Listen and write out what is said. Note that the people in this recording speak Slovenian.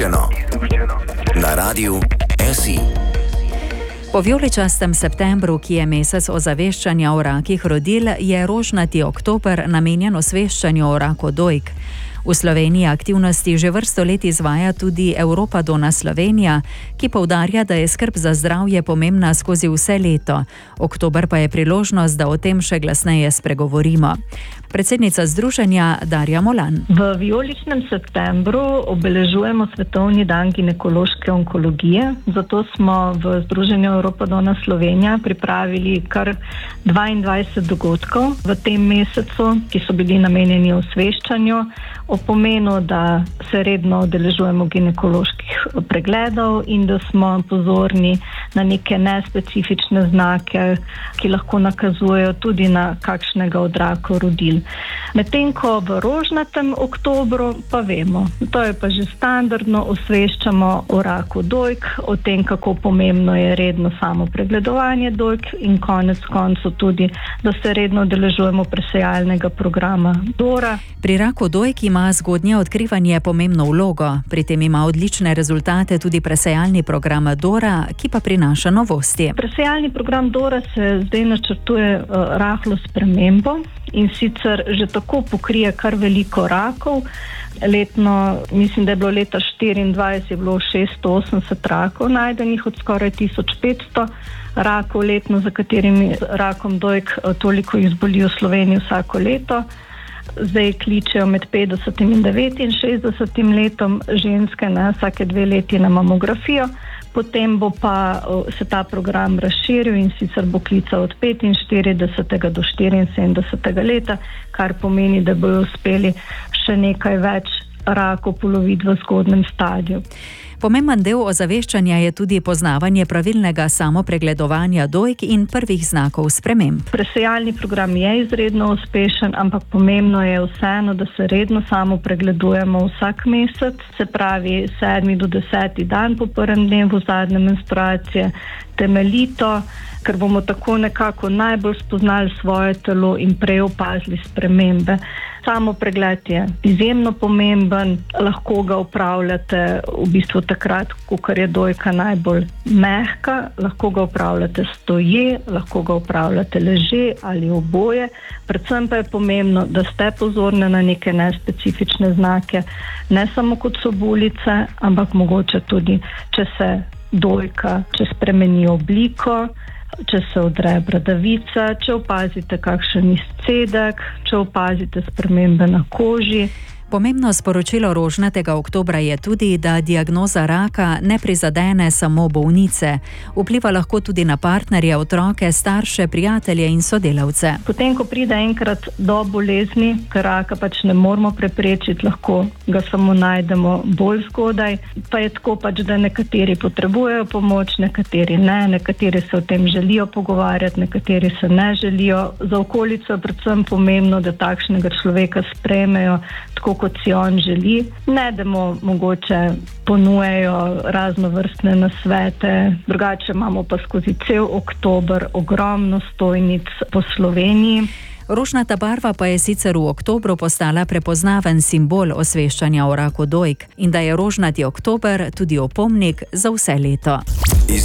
Izobčeno. Na radiju SI. Po vijoličastem septembru, ki je mesec ozaveščanja o rakih rodil, je rožnati oktober namenjen osveščanju o raku dojk. V Sloveniji aktivnosti že vrsto let izvaja tudi Europa Donna Slovenija, ki poudarja, da je skrb za zdravje pomembna skozi vse leto. Oktober pa je priložnost, da o tem še glasneje spregovorimo. Predsednica združenja Darja Molan. V vijoličnem septembru obeležujemo Svetovni dan ginekološke onkologije, zato smo v združenju Europa Donna Slovenija pripravili kar 22 dogodkov v tem mesecu, ki so bili namenjeni osveščanju o pomenu, da se redno udeležujemo ginekoloških pregledov in da smo pozorni na neke nespecifične znake, ki lahko nakazujejo tudi na kakšnega od rakov rodil. Medtem ko v rožnatem oktobru pa vemo, to je pa že standardno, osveščamo o raku dojk, o tem, kako pomembno je redno samo pregledovanje dojk in konec koncev tudi, da se redno udeležujemo presejalnega programa DORA. Pri raku dojk ima zgodnje odkrivanje pomembno vlogo. Pri tem ima odlične rezultate tudi presejalni program DORA, ki pa prinaša novosti. Presejalni program DORA se zdaj načrtuje rahlo spremembo in sicer že tako pokrije kar veliko rakov. Letno, mislim, da je bilo leta 2024 je bilo 680 rakov najdenih od skoraj 1500 rakov letno, za katerimi rakom dojk toliko izboli v Sloveniji vsako leto. Zdaj kličejo med 50 in 69 letom ženske vsake 2 leti na mamografijo. Potem bo pa se ta program razširil in sicer bo klical od 45 do 74 leta, kar pomeni, da bojo uspeli še nekaj več rakov poloviti v zgodnem stadiju. Pomemben del ozaveščanja je tudi poznavanje pravilnega samopregledovanja dojk in prvih znakov sprememb. Presejalni program je izredno uspešen, ampak pomembno je vseeno, da se redno samo pregledujemo vsak mesec, se pravi 7. do 10. dan po prvem dnevu zadnje menstruacije, temeljito, ker bomo tako nekako najbolj spoznali svoje telo in prej opazili spremembe. Samo pregled je izjemno pomemben, lahko ga upravljate v bistvu takrat, ko je dojka najbolj mehka, lahko ga upravljate stoje, lahko ga upravljate leže ali oboje. Predvsem pa je pomembno, da ste pozorni na neke nespecifične znake, ne samo kot so bulice, ampak mogoče tudi, če se dojka, če spremeni obliko, če se odre bradavica, če opazite kakšen izcedek, če opazite spremembe na koži. Pomembno sporočilo rožnatega oktobra je tudi, da diagnoza raka ne prizadene samo bolnice. Vpliva lahko tudi na partnerje, otroke, starše, prijatelje in sodelavce. Potem, ko pride enkrat do bolezni, ker raka pač ne moremo preprečiti, lahko ga samo najdemo bolj zgodaj, pa je tako pač, da nekateri potrebujejo pomoč, nekateri ne, nekateri se o tem želijo pogovarjati, nekateri se ne želijo. Za okolico je predvsem pomembno, da takšnega človeka sprejmejo tako, kot si on želi. Ne, da mu mogoče ponujajo raznovrstne nasvete. Drugače imamo pa skozi cel oktober ogromno stojnic po Sloveniji. Rožnata barva pa je sicer v oktobru postala prepoznaven simbol osveščanja o raku dojk in da je rožnati oktober tudi opomnik za vse leto.